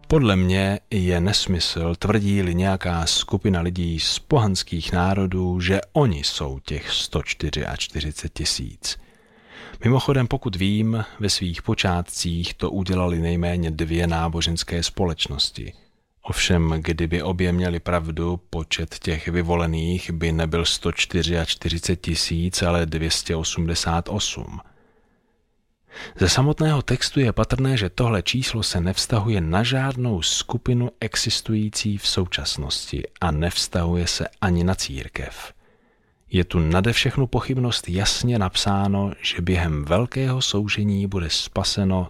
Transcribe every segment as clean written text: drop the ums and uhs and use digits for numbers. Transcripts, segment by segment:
Podle mě je nesmysl, tvrdí-li nějaká skupina lidí z pohanských národů, že oni jsou těch 144 000. Mimochodem, pokud vím, ve svých počátcích to udělali nejméně 2 náboženské společnosti. Ovšem, kdyby obě měli pravdu, počet těch vyvolených by nebyl 144 000, ale 288. Ze samotného textu je patrné, že tohle číslo se nevztahuje na žádnou skupinu existující v současnosti a nevztahuje se ani na církev. Je tu nade všechnu pochybnost jasně napsáno, že během velkého soužení bude spaseno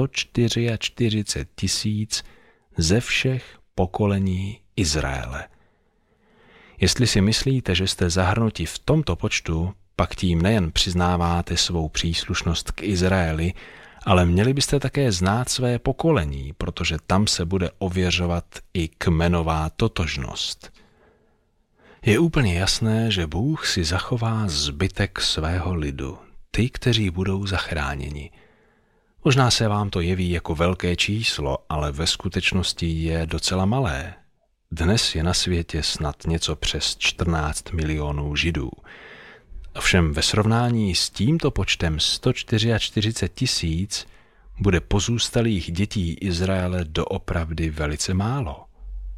144 000 ze všech pokolení Izraele. Jestli si myslíte, že jste zahrnuti v tomto počtu, pak tím nejen přiznáváte svou příslušnost k Izraeli, ale měli byste také znát své pokolení, protože tam se bude ověřovat i kmenová totožnost. Je úplně jasné, že Bůh si zachová zbytek svého lidu, ty, kteří budou zachráněni. Možná se vám to jeví jako velké číslo, ale ve skutečnosti je docela malé. Dnes je na světě snad něco přes 14 milionů Židů. Ovšem ve srovnání s tímto počtem 144 000 bude pozůstalých dětí Izraele doopravdy velice málo.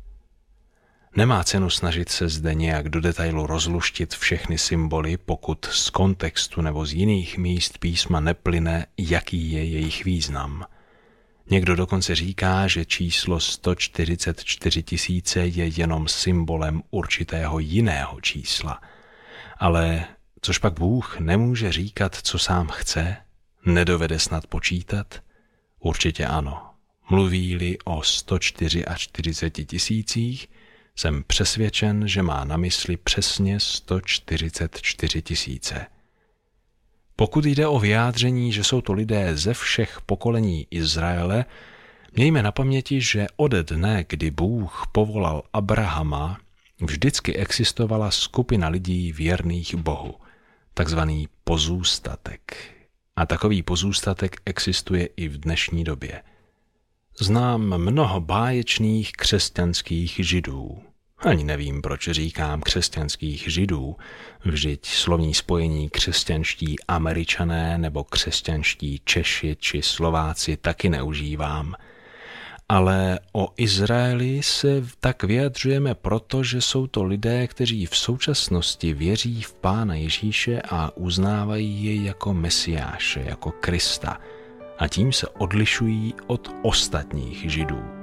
Nemá cenu snažit se zde nějak do detailu rozluštit všechny symboly, pokud z kontextu nebo z jiných míst písma neplyne, jaký je jejich význam. Někdo dokonce říká, že číslo 144 000 je jenom symbolem určitého jiného čísla. Ale což pak Bůh nemůže říkat, co sám chce? Nedovede snad počítat? Určitě ano. Mluví-li o 144 000, jsem přesvědčen, že má na mysli přesně 144 000. Pokud jde o vyjádření, že jsou to lidé ze všech pokolení Izraele, mějme na paměti, že ode dne, kdy Bůh povolal Abrahama, vždycky existovala skupina lidí věrných Bohu, takzvaný pozůstatek. A takový pozůstatek existuje i v dnešní době. Znám mnoho báječných křesťanských Židů. Ani nevím, proč říkám křesťanských Židů, vždyť slovní spojení křesťanští Američané nebo křesťanští Češi či Slováci taky neužívám. Ale o Izraeli se tak vyjadřujeme proto, že jsou to lidé, kteří v současnosti věří v Pána Ježíše a uznávají jej jako Mesiáše, jako Krista, a tím se odlišují od ostatních Židů.